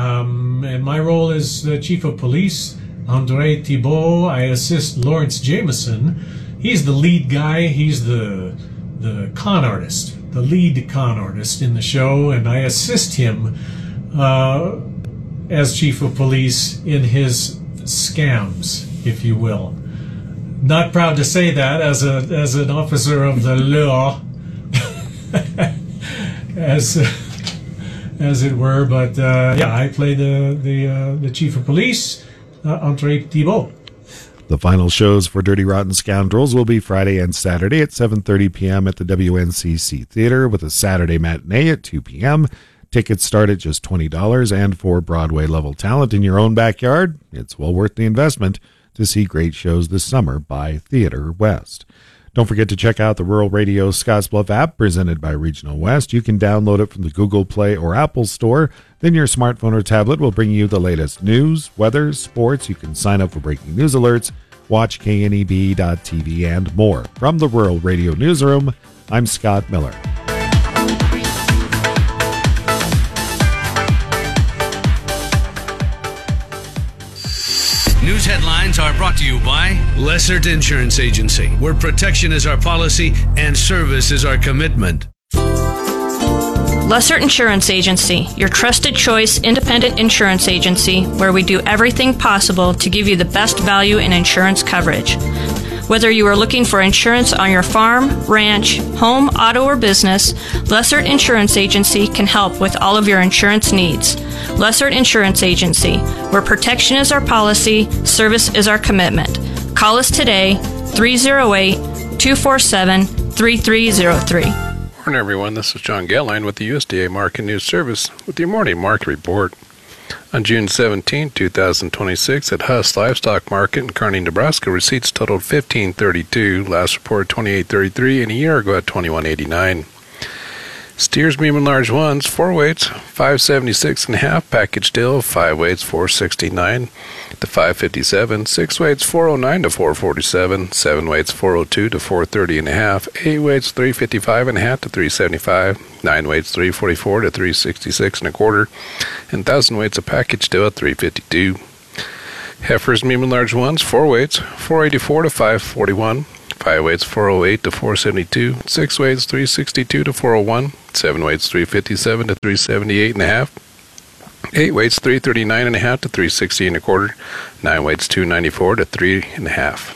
Um, and my role is the Chief of Police, Andre Thibault. I assist Lawrence Jameson. He's the lead guy. He's the the con artist, the lead con artist in the show, and I assist him uh, as Chief of Police in his scams, if you will. Not proud to say that as a as an officer of the law. As uh, as it were, but uh, yeah, I play the the uh, the Chief of Police, uh, Andre Thibault. The final shows for Dirty Rotten Scoundrels will be Friday and Saturday at seven thirty p.m. at the W N C C Theater, with a Saturday matinee at two p.m. Tickets start at just twenty dollars, and for Broadway-level talent in your own backyard, it's well worth the investment to see great shows this summer by Theater West. Don't forget to check out the Rural Radio Scottsbluff app presented by Regional West. You can download it from the Google Play or Apple Store. Then your smartphone or tablet will bring you the latest news, weather, sports. You can sign up for breaking news alerts, watch K N E B dot T V, and more. From the Rural Radio Newsroom, I'm Scott Miller. News headlines are brought to you by Lessert Insurance Agency, where protection is our policy and service is our commitment. Lessert Insurance Agency, your trusted choice independent insurance agency where we do everything possible to give you the best value in insurance coverage. Whether you are looking for insurance on your farm, ranch, home, auto, or business, Lessert Insurance Agency can help with all of your insurance needs. Lessert Insurance Agency, where protection is our policy, service is our commitment. Call us today, three oh eight, two four seven, three three zero three. Morning, everyone. This is John Gelline with the U S D A Market News Service with your morning market report. On June seventeenth, twenty twenty-six, at Huss Livestock Market in Kearney, Nebraska, receipts totaled fifteen thirty-two, last report twenty-eight thirty-three, and a year ago at twenty-one eighty-nine. Steers, medium, and large ones, four weights, five seventy-six and a half, package deal, five weights, four sixty-nine to five fifty-seven, six weights, four oh nine to four forty-seven, seven weights, four oh two to four thirty and a half, eight weights, three fifty-five and a half to three seventy-five, nine weights, three forty-four to three sixty-six and a quarter, and thousand weights, a package deal at three fifty-two. Heifers, medium, and large ones, four weights, four eighty-four to five forty-one, five weights, four oh eight to four seventy-two, six weights, three sixty-two to four oh one, seven weights, three fifty-seven to three seventy-eight and a half, eight weights, three thirty-nine and a half to three sixty and a quarter, nine weights, two ninety-four to three and a half.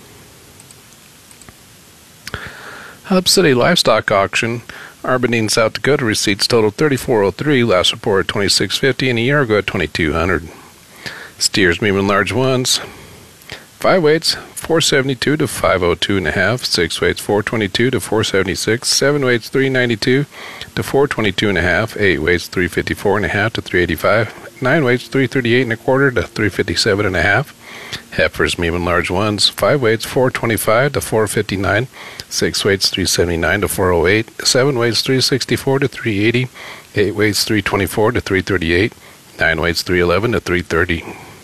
Hub City Livestock Auction, Arbenine, South Dakota, receipts totaled thirty-four oh three, last report twenty-six fifty, and a year ago at twenty-two hundred. Steers, medium, and large ones, five weights, four seventy-two to five oh two and a half, six weights, four twenty-two to four seventy-six, seven weights, three ninety-two to four twenty-two and a half, eight weights, three fifty-four and a half to three eighty-five, nine weights, three thirty-eight and a quarter to three fifty-seven and a half. Heifers, medium, and large ones, five weights, four twenty-five to four fifty-nine, six weights, three seventy-nine to four oh eight, seven weights, three sixty-four to three eighty, eight weights, three twenty-four to three thirty-eight, nine weights, three eleven to three thirty.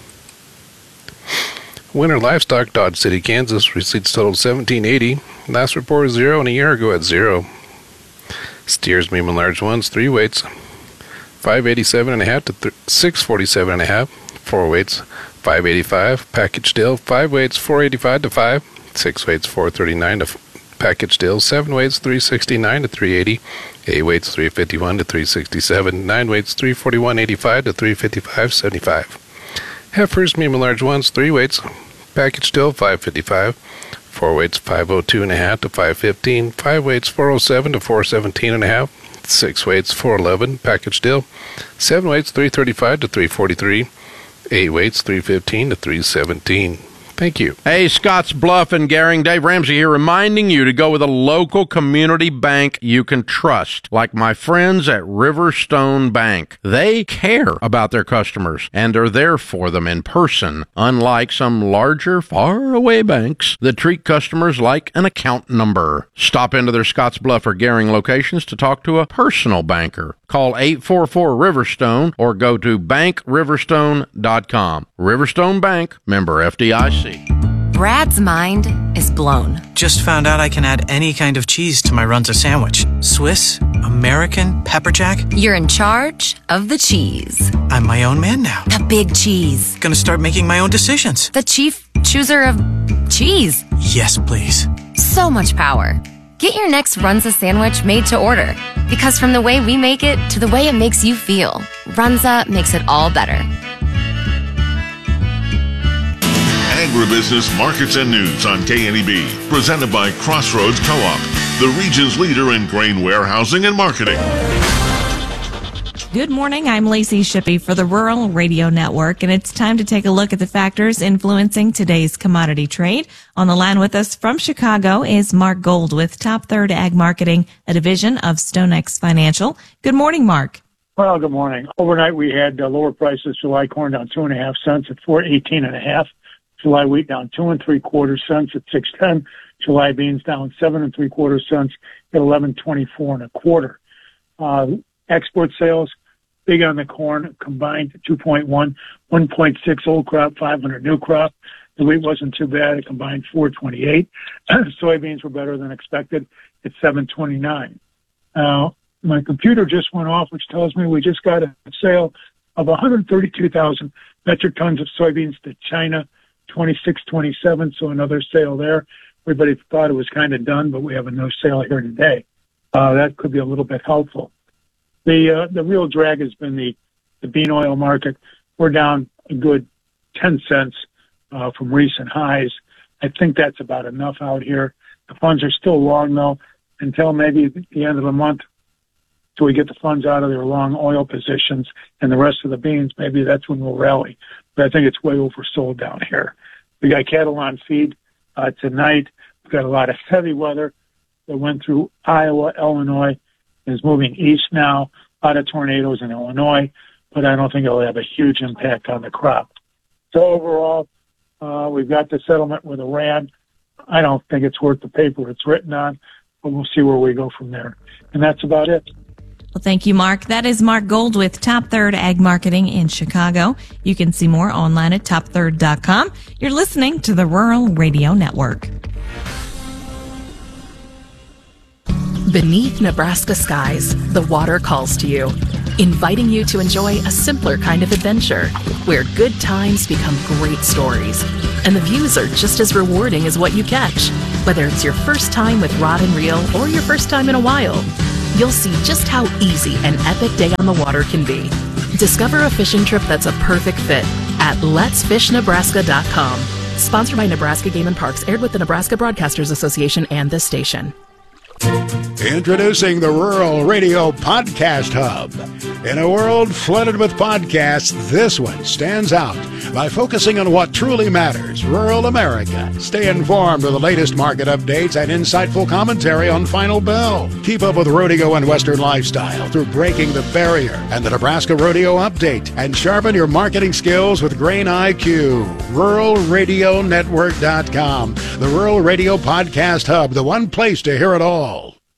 Winter Livestock, Dodge City, Kansas, receipts totaled seventeen eighty, last report zero, and a year ago at zero. Steers, medium, and large ones, three weights, five eighty-seven and a half to th- six forty-seven and a half, four weights, five eighty-five, package deal, five weights, four eighty-five to five, six weights, four thirty-nine to f- package deal, seven weights, three sixty-nine to three eighty, eight weights, three fifty-one to three sixty-seven, nine weights, three forty-one eighty-five to three fifty-five seventy-five. Heifers, medium, and large ones, three weights, package deal, five fifty-five, four weights, five oh two and a half to five fifteen, five weights, four oh seven to four seventeen and a half, six weights, four eleven, package deal, seven weights, three thirty-five to three forty-three, eight weights, three fifteen to three seventeen. Thank you. Hey, Scotts Bluff and Gering, Dave Ramsey here, reminding you to go with a local community bank you can trust, like my friends at Riverstone Bank. They care about their customers and are there for them in person, unlike some larger, far-away banks that treat customers like an account number. Stop into their Scotts Bluff or Gering locations to talk to a personal banker. Call eight four four Riverstone or go to bank riverstone dot com. Riverstone Bank, member F D I C. Brad's mind is blown. Just found out I can add any kind of cheese to my Runza sandwich. Swiss, American, pepper jack. You're in charge of the cheese. I'm my own man now. The big cheese. Gonna start making my own decisions. The chief chooser of cheese. Yes, please. So much power. Get your next Runza sandwich made to order. Because from the way we make it to the way it makes you feel, Runza makes it all better. Agribusiness Markets and News on K N E B, presented by Crossroads Co-op, the region's leader in grain warehousing and marketing. Good morning, I'm Lacey Shippey for the Rural Radio Network, and it's time to take a look at the factors influencing today's commodity trade. On the line with us from Chicago is Mark Gold with Top Third Ag Marketing, a division of StoneX Financial. Good morning, Mark. Well, good morning. Overnight we had uh, lower prices. July corn down two and a half cents at four eighteen and a half. July wheat down two and three quarter cents at six ten. July beans down seven and three quarter cents at eleven twenty four and a quarter. Uh, export sales big on the corn, combined two point one, one point six old crop, five hundred new crop. The wheat wasn't too bad. It combined four twenty-eight. Soybeans were better than expected at seven twenty-nine. Uh, my computer just went off, which tells me we just got a sale of one hundred thirty-two thousand metric tons of soybeans to China, twenty-six twenty-seven, so another sale there. Everybody thought it was kind of done, but we have a no sale here today. Uh, that could be a little bit helpful. The uh, the real drag has been the, the bean oil market. We're down a good ten cents uh, from recent highs. I think that's about enough out here. The funds are still long, though, until maybe the end of the month, till we get the funds out of their long oil positions and the rest of the beans. Maybe that's when we'll rally. But I think it's way oversold down here. We got cattle on feed uh, tonight. We've got a lot of heavy weather that went through Iowa, Illinois, is moving east now. A lot of tornadoes in Illinois, but I don't think it'll have a huge impact on the crop. So overall, uh, we've got the settlement with Iran. I don't think it's worth the paper it's written on, but we'll see where we go from there. And that's about it. Well, thank you, Mark. That is Mark Gold with Top Third Ag Marketing in Chicago. You can see more online at top third dot com. You're listening to the Rural Radio Network. Beneath Nebraska skies, the water calls to you, inviting you to enjoy a simpler kind of adventure where good times become great stories. And the views are just as rewarding as what you catch. Whether it's your first time with rod and reel or your first time in a while, you'll see just how easy an epic day on the water can be. Discover a fishing trip that's a perfect fit at lets fish nebraska dot com. Sponsored by Nebraska Game and Parks, aired with the Nebraska Broadcasters Association and this station. Introducing the Rural Radio Podcast Hub. In a world flooded with podcasts, this one stands out by focusing on what truly matters, rural America. Stay informed with the latest market updates and insightful commentary on Final Bell. Keep up with rodeo and Western lifestyle through Breaking the Barrier and the Nebraska Rodeo Update. And sharpen your marketing skills with Grain I Q. rural radio network dot com. The Rural Radio Podcast Hub, the one place to hear it all.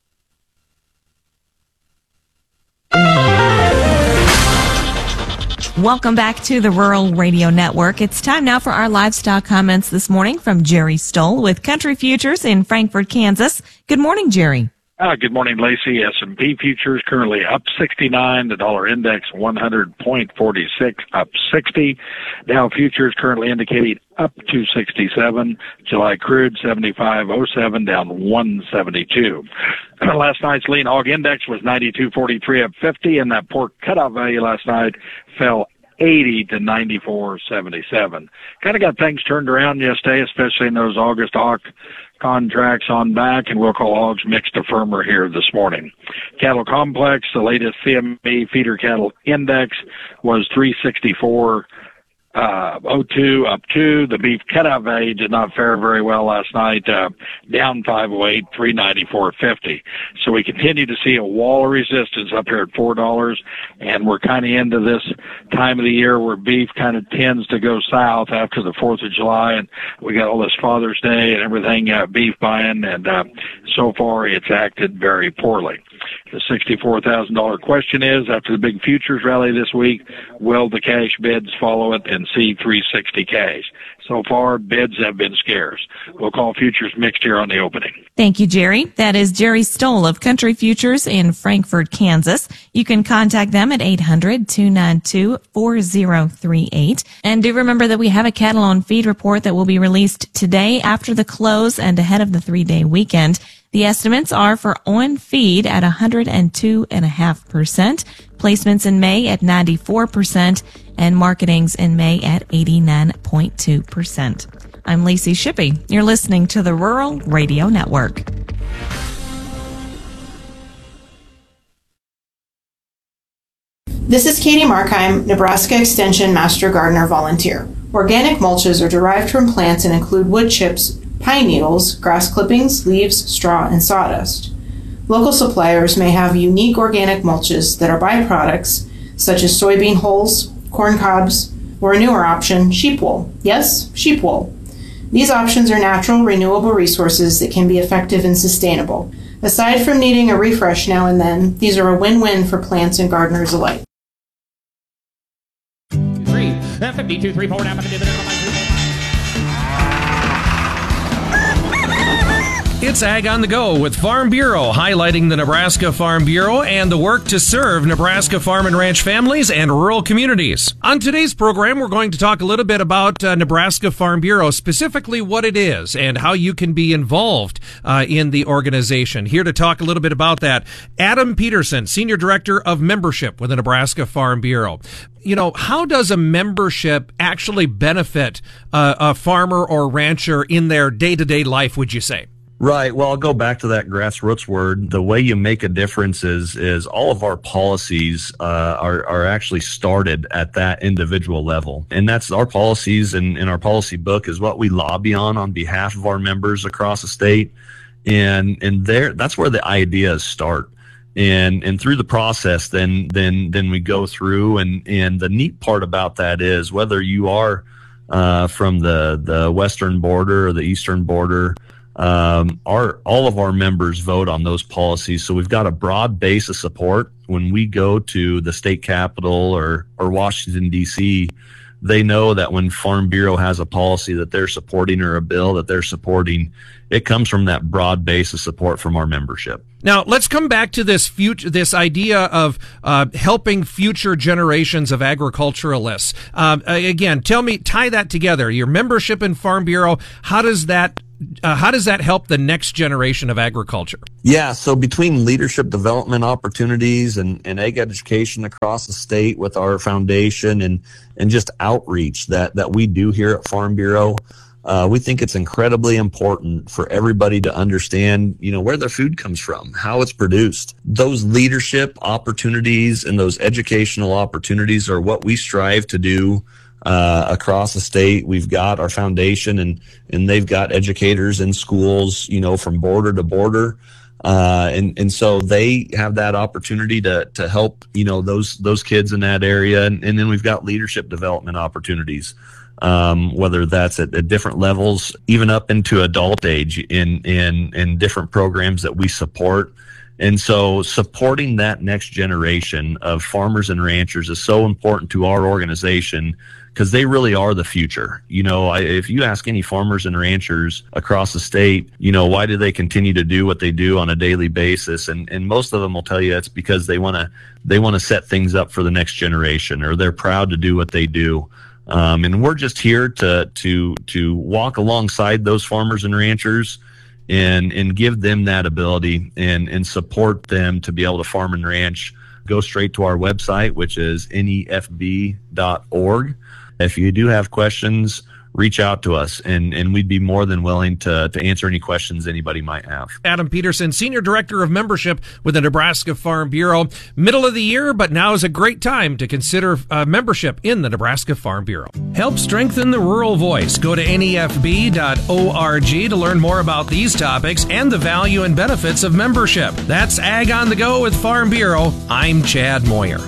Welcome back to the Rural Radio Network. It's time now for our livestock comments this morning from Jerry Stoll with Country Futures in Frankfort, Kansas. Good morning, Jerry. Uh, good morning, Lacey. S and P futures currently up sixty-nine. The dollar index one hundred point four six, up sixty. Dow futures currently indicating up two sixty-seven. July crude seventy-five oh seven, down one seventy-two. Last night's lean hog index was ninety-two forty-three, up fifty, and that pork cutout value last night fell eighty to ninety-four seventy-seven. Kind of got things turned around yesterday, especially in those August hawk contracts on back, and we'll call hogs mixed to firmer here this morning. Cattle complex, the latest C M E feeder cattle index was three sixty-four uh oh two, up two. The beef cutout value did not fare very well last night, uh, down five oh eight, three ninety-four fifty. So we continue to see a wall of resistance up here at four dollars, and we're kind of into this time of the year where beef kind of tends to go south after the fourth of July, and we got all this Father's Day and everything, uh, beef buying, and uh, so far it's acted very poorly. The sixty-four thousand dollars question is, after the big futures rally this week, will the cash bids follow it and see three sixty cash? So far, bids have been scarce. We'll call futures mixed here on the opening. Thank you, Jerry. That is Jerry Stoll of Country Futures in Frankfort, Kansas. You can contact them at eight hundred, two nine two, four oh three eight. And do remember that we have a cattle on feed report that will be released today after the close and ahead of the three-day weekend. The estimates are for on feed at one hundred two point five percent, placements in May at ninety-four percent, and marketings in May at eighty-nine point two percent. I'm Lacey Shippey. You're listening to the Rural Radio Network. This is Katie Markheim, Nebraska Extension Master Gardener Volunteer. Organic mulches are derived from plants and include wood chips, pine needles, grass clippings, leaves, straw, and sawdust. Local suppliers may have unique organic mulches that are byproducts, such as soybean hulls, corn cobs, or a newer option, sheep wool. Yes, sheep wool. These options are natural, renewable resources that can be effective and sustainable. Aside from needing a refresh now and then, these are a win-win for plants and gardeners alike. Three, fifty-two, three, four, nine, It's Ag on the Go with Farm Bureau, highlighting the Nebraska Farm Bureau and the work to serve Nebraska farm and ranch families and rural communities. On today's program, we're going to talk a little bit about uh, Nebraska Farm Bureau, specifically what it is and how you can be involved uh, in the organization. Here to talk a little bit about that, Adam Peterson, Senior Director of Membership with the Nebraska Farm Bureau. You know, how does a membership actually benefit uh, a farmer or rancher in their day-to-day life, would you say? Right. Well, I'll go back to that grassroots word. The way you make a difference is is all of our policies uh, are are actually started at that individual level, and that's our policies and, and our policy book is what we lobby on on behalf of our members across the state, and and there that's where the ideas start, and and through the process, then then then we go through, and and the neat part about that is whether you are uh, from the the western border or the eastern border. Um, our, all of our members vote on those policies. So we've got a broad base of support. When we go to the state capitol or, or Washington, D C, they know that when Farm Bureau has a policy that they're supporting or a bill that they're supporting, it comes from that broad base of support from our membership. Now, let's come back to this future, this idea of uh, helping future generations of agriculturalists. Um, again, tell me, tie that together. Your membership in Farm Bureau, how does that Uh, how does that help the next generation of agriculture? Yeah, so between leadership development opportunities and, and ag education across the state with our foundation and, and just outreach that, that we do here at Farm Bureau, uh, we think it's incredibly important for everybody to understand, you know, where their food comes from, how it's produced. Those leadership opportunities and those educational opportunities are what we strive to do Uh, across the state. We've got our foundation and, and they've got educators in schools, you know, from border to border. Uh, and, and so they have that opportunity to, to help, you know, those, those kids in that area. And, and then we've got leadership development opportunities, um, whether that's at, at different levels, even up into adult age in, in, in different programs that we support. And so supporting that next generation of farmers and ranchers is so important to our organization because they really are the future. You know, I, if you ask any farmers and ranchers across the state, you know, why do they continue to do what they do on a daily basis? And, and most of them will tell you it's because they want to, they want to set things up for the next generation, or they're proud to do what they do. Um, and we're just here to, to, to walk alongside those farmers and ranchers and and give them that ability and and support them to be able to farm and ranch. Go straight to our website, which is N E F B dot org. If you do have questions, reach out to us, and, and we'd be more than willing to, to answer any questions anybody might have. Adam Peterson, Senior Director of Membership with the Nebraska Farm Bureau. Middle of the year, but now is a great time to consider uh, membership in the Nebraska Farm Bureau. Help strengthen the rural voice. Go to N E F B dot org to learn more about these topics and the value and benefits of membership. That's Ag on the Go with Farm Bureau. I'm Chad Moyer.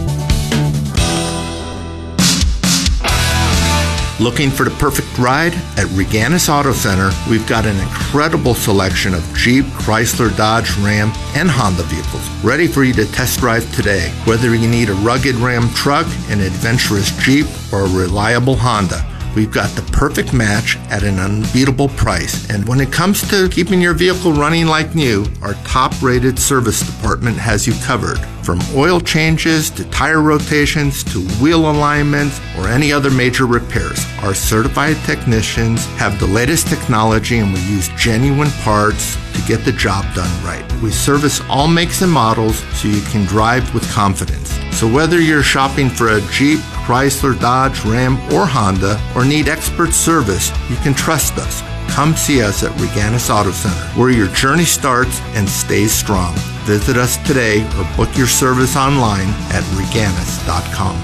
Looking for the perfect ride? At Reganis Auto Center, we've got an incredible selection of Jeep, Chrysler, Dodge, Ram, and Honda vehicles ready for you to test drive today. Whether you need a rugged Ram truck, an adventurous Jeep, or a reliable Honda, we've got the perfect match at an unbeatable price. And when it comes to keeping your vehicle running like new, our top-rated service department has you covered. From oil changes to tire rotations to wheel alignments or any other major repairs, our certified technicians have the latest technology and we use genuine parts to get the job done right. We service all makes and models so you can drive with confidence. So whether you're shopping for a Jeep, Chrysler, Dodge, Ram, or Honda, or need expert service, you can trust us. Come see us at Reganis Auto Center, where your journey starts and stays strong. Visit us today or book your service online at reganis dot com.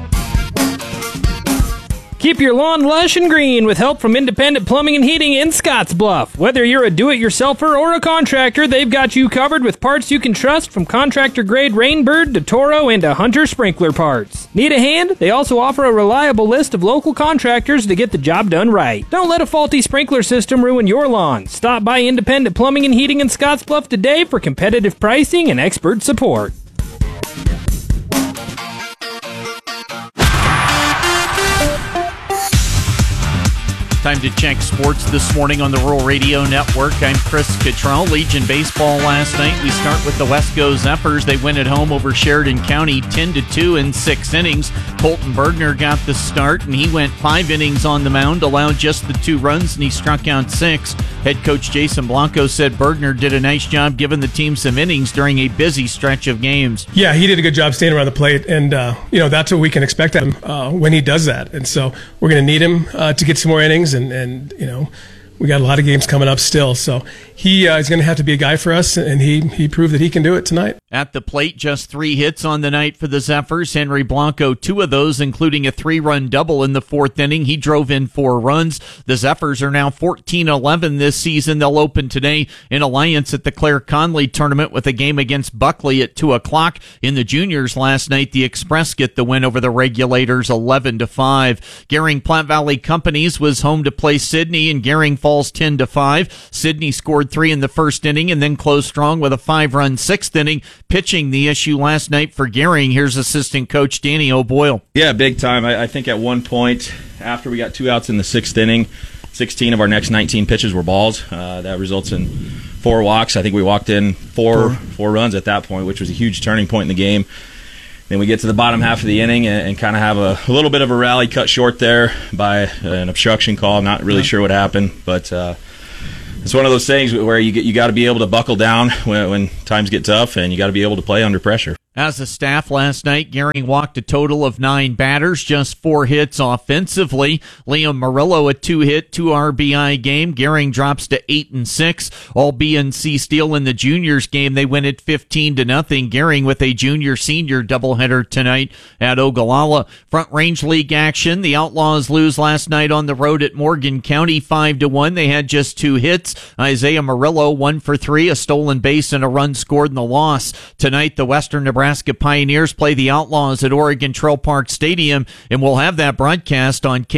Keep your lawn lush and green with help from Independent Plumbing and Heating in Scottsbluff. Whether you're a do-it-yourselfer or a contractor, they've got you covered with parts you can trust, from contractor-grade Rainbird to Toro and to Hunter sprinkler parts. Need a hand? They also offer a reliable list of local contractors to get the job done right. Don't let a faulty sprinkler system ruin your lawn. Stop by Independent Plumbing and Heating in Scottsbluff today for competitive pricing and expert support. Time to check sports this morning on the Rural Radio Network. I'm Chris Cottrell. Legion baseball last night. We start with the Wesco Zephyrs. They win at home over Sheridan County ten to two in six innings. Colton Bergner got the start, and he went five innings on the mound, allowed just the two runs, and he struck out six. Head coach Jason Blanco said Bergner did a nice job giving the team some innings during a busy stretch of games. Yeah, he did a good job staying around the plate, and uh, you know that's what we can expect of him uh, when he does that. And so we're going to need him uh, to get some more innings. And, and, you know, We got a lot of games coming up still, so he uh, is going to have to be a guy for us, and he he proved that he can do it tonight. At the plate, just three hits on the night for the Zephyrs. Henry Blanco, two of those, including a three-run double in the fourth inning. He drove in four runs. The Zephyrs are now fourteen eleven this season. They'll open today in Alliance at the Claire Conley tournament with a game against Buckley at two o'clock. In the juniors last night, the Express get the win over the Regulators eleven to five. Gering Platte Valley Companies was home to play Sidney, and Gering falls ten to five. Sidney scored three in the first inning and then closed strong with a five-run sixth inning. Pitching the issue last night for Gering. Here's assistant coach Danny O'Boyle. Yeah, big time. I, I think at one point, after we got two outs in the sixth inning, sixteen of our next nineteen pitches were balls. Uh, that results in four walks. I think we walked in four, four runs at that point, which was a huge turning point in the game. Then we get to the bottom half of the inning and, and kind of have a, a little bit of a rally cut short there by an obstruction call. I'm not really yeah. sure what happened, but uh, it's one of those things where you get you got to be able to buckle down when, when times get tough, and you got to be able to play under pressure. As a staff last night, Gering walked a total of nine batters, just four hits offensively. Liam Murillo a two-hit, two R B I game. Gering drops to eight and six. All B and C Steel in the juniors game. They win it fifteen to nothing. Gering with a junior-senior doubleheader tonight at Ogallala. Front Range League action. The Outlaws lose last night on the road at Morgan County five to one. They had just two hits. Isaiah Murillo one for three, a stolen base and a run scored in the loss. Tonight, the Western Nebraska Nebraska Pioneers play the Outlaws at Oregon Trail Park Stadium, and we'll have that broadcast on K